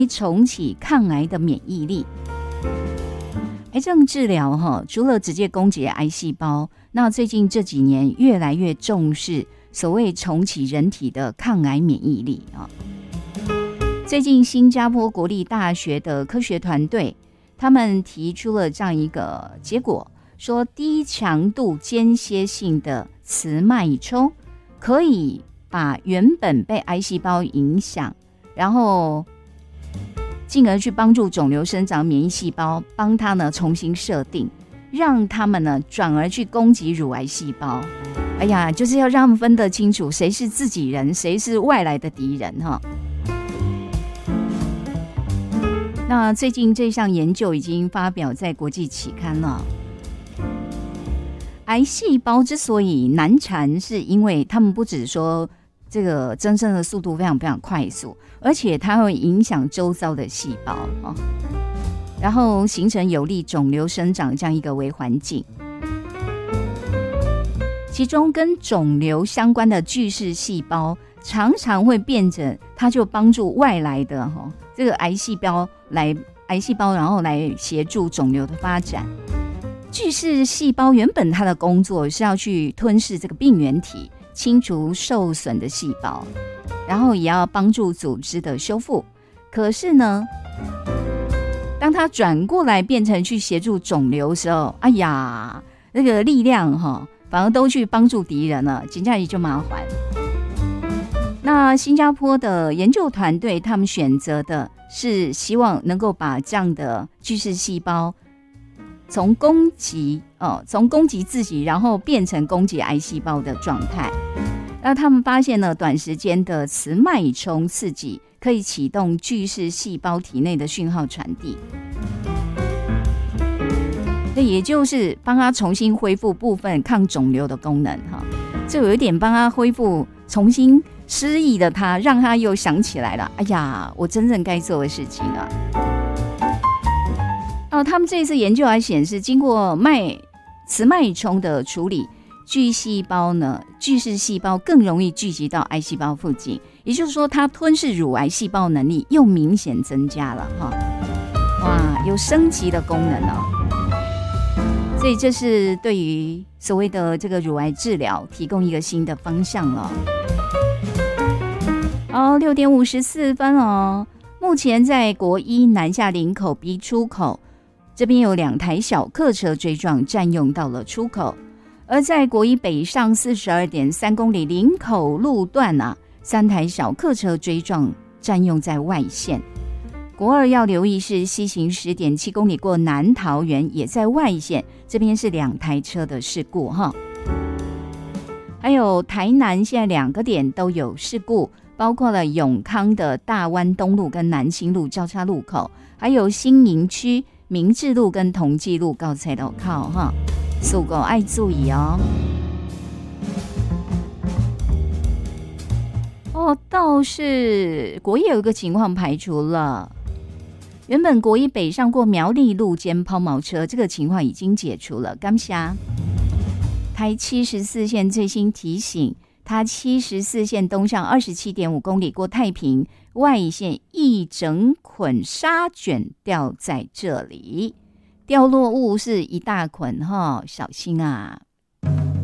重启抗癌的免疫力。癌症治疗除了直接攻击癌细胞，那最近这几年越来越重视所谓重启人体的抗癌免疫力啊。最近新加坡国立大学的科学团队，他们提出了这样一个结果，说低强度间歇性的磁脉冲可以把原本被癌细胞影响，然后进而去帮助肿瘤生长免疫细胞，帮它呢重新设定，让他们呢转而去攻击乳癌细胞。哎呀，就是要让他们分得清楚谁是自己人，谁是外来的敌人哈。那最近这项研究已经发表在国际期刊了。癌细胞之所以难缠，是因为他们不只说这个增生的速度非常非常快速，而且它会影响周遭的细胞然后形成有利肿瘤生长这样一个微环境。其中跟肿瘤相关的巨噬细胞常常会变成，它就帮助外来的这个癌细胞然后来协助肿瘤的发展。巨噬细胞原本它的工作是要去吞噬这个病原体，清除受损的细胞，然后也要帮助组织的修复。可是呢，当它转过来变成去协助肿瘤的时候，哎呀，那个力量反而都去帮助敌人了，真的就麻烦。那新加坡的研究团队，他们选择的是希望能够把这样的巨噬细胞从攻击自己，然后变成攻击癌细胞的状态。那他们发现呢，短时间的磁脉冲刺激可以启动巨噬细胞体内的讯号传递，这也就是帮他重新恢复部分抗肿瘤的功能这有一点帮他恢复重新失忆的他，让他又想起来了，哎呀，我真正该做的事情啊。他们这次研究还显示，经过磁脉冲的处理，巨噬细胞更容易聚集到癌细胞附近，也就是说，它吞噬乳癌细胞能力又明显增加了哇，有升级的功能所以这是对于所谓的这个乳癌治疗提供一个新的方向了。6点54分目前在国一南下林口 B 出口这边有2台小客车追撞，占用到了出口。而在国一北上 42.3 公里林口路段3台小客车追撞，占用在外线。国二要留意是西行 10.7 公里过南桃园，也在外线，这边是2台车的事故还有台南现在2个点都有事故，包括了永康的大湾东路跟南清路交叉路口，还有新营区明治路跟同济路高菜路口速狗爱注意倒是国一有一个情况排除了，原本国一北上过苗栗路间抛锚车，这个情况已经解除了。感谢台74线最新提醒，它74线东向 27.5 公里过太平，外线一整捆沙卷掉在这里，掉落物是一大捆小心啊。